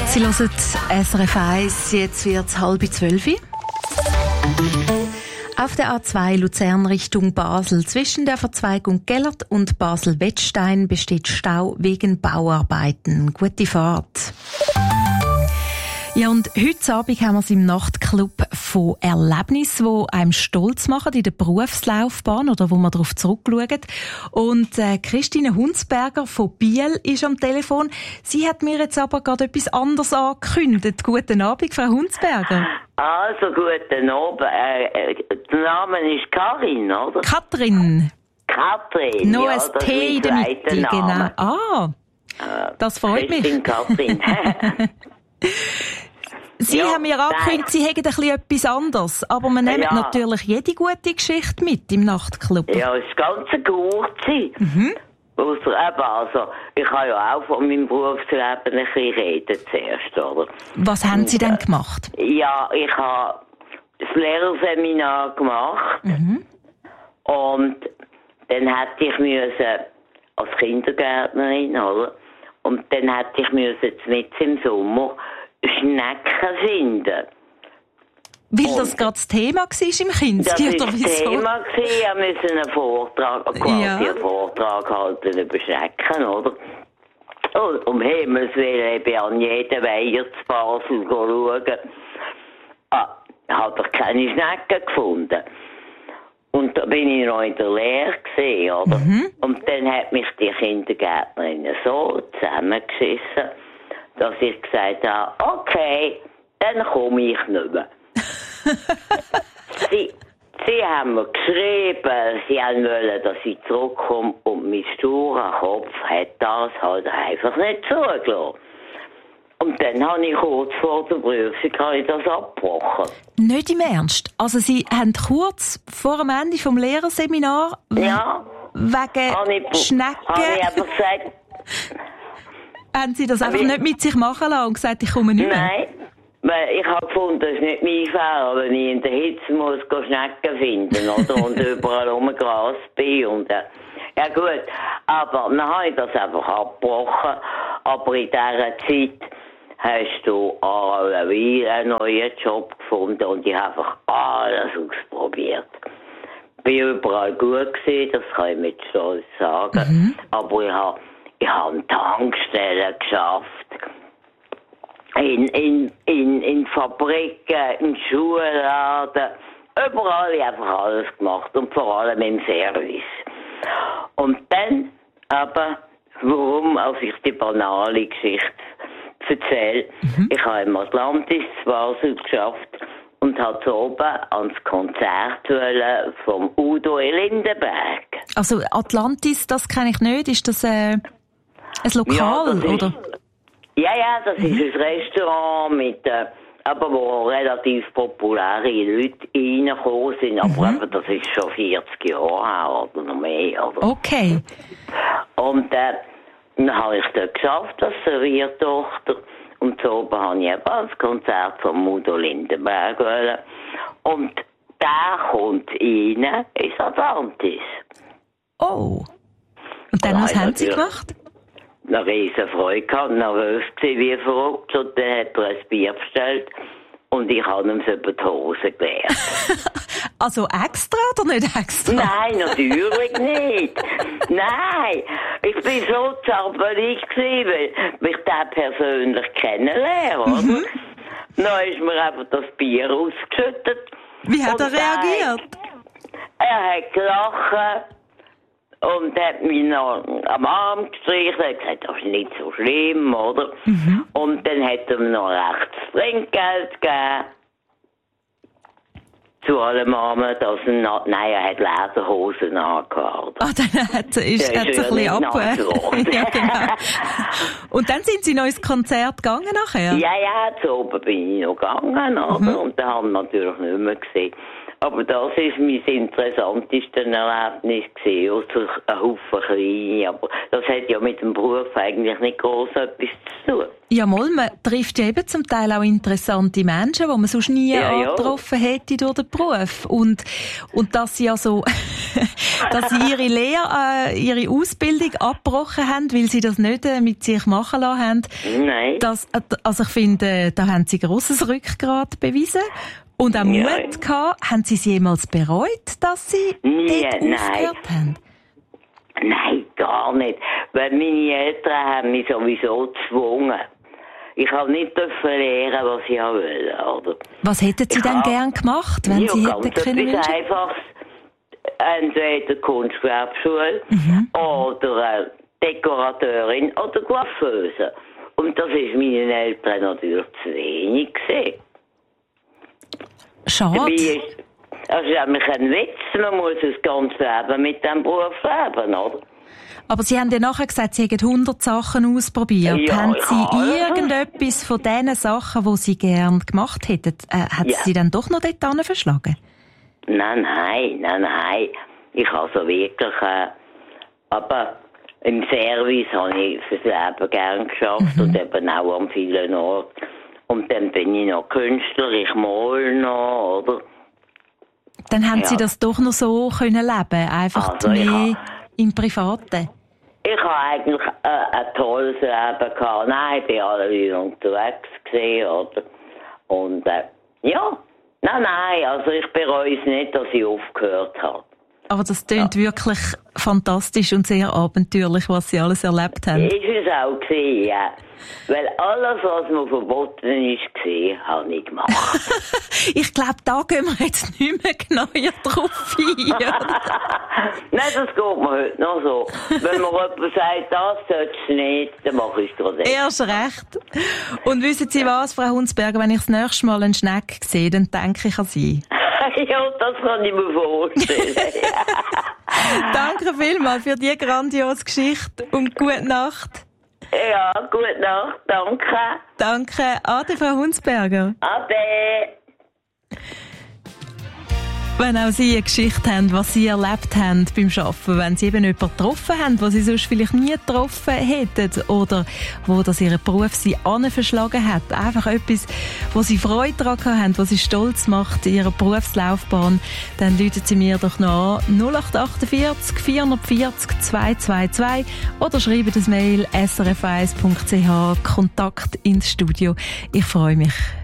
Sie hören SRF 1, jetzt wird es 11:30. Auf der A2 Luzern Richtung Basel zwischen der Verzweigung Gellert und Basel-Wettstein besteht Stau wegen Bauarbeiten. Gute Fahrt. Ja, und heute Abend haben wir es im Nachtclub von Erlebnissen, die einem stolz machen in der Berufslaufbahn oder wo man darauf zurückschaut. Und Christine Hunsberger von Biel ist am Telefon. Sie hat mir jetzt aber gerade etwas anderes angekündigt. Guten Abend, Frau Hunsberger. Also, guten Abend. Der Name ist Karin, oder? Katrin. Katrin, Noch ja, ein das T in ist der mein Mitte, zweiter genau. Name. Das freut mich. Christine Katrin. Sie Ja, haben mir angekündigt, Sie hätten etwas anderes. Aber wir nehmen natürlich jede gute Geschichte mit im Nachtclub. Ja, es ist ganz eine kurze. Also, ich habe ja auch von meinem Berufsleben ein bisschen reden zuerst, oder? Was haben Sie denn gemacht? Ja, ich habe das Lehrerseminar gemacht. Und dann hätte ich müssen, als Kindergärtnerin, oder? Und dann hätte ich müssen mit im Sommer Schnecken finden. Weil das gerade das Thema war im Kinski, oder wieso? Das war das Thema. Wir müssen einen Vortrag halten über Schnecken, oder? Und um Himmels Willen, ich bin an jeden Weiher zu Basel schauen. Habe ich keine Schnecken gefunden. Und da bin ich noch in der Lehre gewesen, oder? Und dann hat mich die Kindergärtnerin so zusammengeschissen, dass ich gesagt habe, okay, dann komme ich nicht mehr. Sie haben mir geschrieben, sie wollen, dass ich zurückkomme und mein sturer Kopf hat das halt einfach nicht zugelassen. Und dann habe ich kurz vor der Prüfung das abgebrochen. Nicht im Ernst? Also Sie haben kurz vor dem Ende vom Lehrerseminar wegen Schnecken... Habe ich aber gesagt... Haben Sie das einfach nicht mit sich machen lassen und gesagt, ich komme nicht mehr? Nein, weil ich habe gefunden, das ist nicht mein Fall, wenn ich in der Hitze muss Schnecken finden, oder? Und überall Gras bin und ja gut, aber dann habe ich das einfach abgebrochen. Aber in dieser Zeit hast du einen neuen Job gefunden und ich habe einfach alles ausprobiert. Ich bin überall gut gewesen, das kann ich mit Stolz sagen. Aber ich habe Tankstellen geschafft. In Fabriken, in Schulladen, überall einfach alles gemacht und vor allem im Service. Und dann aber, warum, als ich die banale Geschichte erzähle, ich habe im Atlantis zu Basel geschafft und habe oben ans Konzert vom Udo Lindenberg. Also Atlantis, das kenne ich nicht, ist das ein Lokal, oder? Ja, das ist ein Restaurant aber wo relativ populäre Leute reingekommen sind. Aber das ist schon 40 Jahre her oder noch mehr. Oder? Okay. Und dann habe ich dort geschafft, als Serviertochter. Und so oben habe ich eben das Konzert von Udo Lindenberg wollen. Und der kommt rein ins Atlantis. Oh. Und dann, was haben Sie gemacht? Eine riesen Freude gehabt, nervös gewesen, wie verrückt. Und dann hat er ein Bier bestellt und ich habe ihm über die Hose geleert. Also extra oder nicht extra? Nein, natürlich nicht. Nein, ich bin so zappelig gewesen, weil ich den persönlich kennenlerne, oder? Dann ist mir einfach das Bier ausgeschüttet. Wie hat er reagiert? Er hat gelacht. Und hat mich noch am Arm gestrichen, hat gesagt, das ist nicht so schlimm, oder? Und dann hat er mir noch recht Trinkgeld gegeben. Zu allem Armen, dass er hat Lederhosen angehabt. Dann hat er sich ein bisschen ab. Ja, genau. Und dann sind Sie noch ins Konzert gegangen nachher? Ja, zu oben bin ich noch gegangen, oder? Und dann haben wir natürlich nicht mehr gesehen. Aber das war mein interessantestes Erlebnis gewesen. Also ein Haufen kleine, aber das hat ja mit dem Beruf eigentlich nicht gross etwas zu tun. Ja, mal, man trifft ja eben zum Teil auch interessante Menschen, die man sonst nie angetroffen hätte durch den Beruf. Und dass sie also, dass sie ihre Ausbildung abgebrochen haben, weil sie das nicht mit sich machen lassen haben. Nein. Also ich finde, da haben sie grosses Rückgrat bewiesen. Und auch Mut gehabt. Haben Sie es jemals bereut, dass Sie dort aufgehört haben? Nein, gar nicht. Weil meine Eltern haben mich sowieso gezwungen. Ich habe nicht lernen, was ich wollte, oder? Was hätten Sie denn gern gemacht, wenn Sie hätten können wünschen? Etwas Einfaches. Entweder Kunstgewerbeschule oder Dekorateurin oder Coiffeuse. Und das ist meinen Eltern natürlich zu wenig gewesen. Schade. Also ist nämlich ein Witz, man muss das ganze Leben mit diesem Beruf leben, oder? Aber Sie haben ja nachher gesagt, Sie hätten 100 Sachen ausprobiert. Ja, haben Sie irgendetwas von diesen Sachen, die Sie gerne gemacht hätten, hat Sie dann doch noch dort verschlagen? Nein. Ich habe so wirklich, aber im Service habe ich fürs Leben gern geschafft und eben auch an vielen Orten. Und dann bin ich noch Künstler, ich male noch, oder? Dann haben Sie das doch noch so können leben, einfach also mehr im Privaten? Ich habe eigentlich ein tolles Leben gehabt. Nein, ich bin alle wieder unterwegs gewesen, oder? Und nein, also ich bereue es nicht, dass ich aufgehört habe. Aber das klingt wirklich fantastisch und sehr abenteuerlich, was Sie alles erlebt haben. Ist es auch gewesen, ja. Weil alles, was mir verboten ist, habe ich gemacht. Ich glaube, da gehen wir jetzt nicht mehr genauer drauf ein. Nein, das geht mir heute noch so. Wenn mir jemand sagt, das sollst du nicht, dann mache ich es trotzdem. Erst recht. Und wissen Sie was, Frau Hunsberger, wenn ich das nächste Mal einen Schneck sehe, dann denke ich an Sie. Ja, das kann ich mir vorstellen. Danke vielmals für die grandiose Geschichte und gute Nacht. Ja, gute Nacht, danke. Danke. Ade, Frau Hunsberger. Ade. Wenn auch Sie eine Geschichte haben, was Sie erlebt haben beim Arbeiten, wenn Sie eben jemanden getroffen haben, was Sie sonst vielleicht nie getroffen hätten oder wo das Ihr Beruf Sie verschlagen hat, einfach etwas, wo Sie Freude daran haben, was Sie stolz macht in Ihrer Berufslaufbahn, dann rufen Sie mir doch noch an 0848 440 222 oder schreiben das Mail srf1.ch Kontakt ins Studio. Ich freue mich.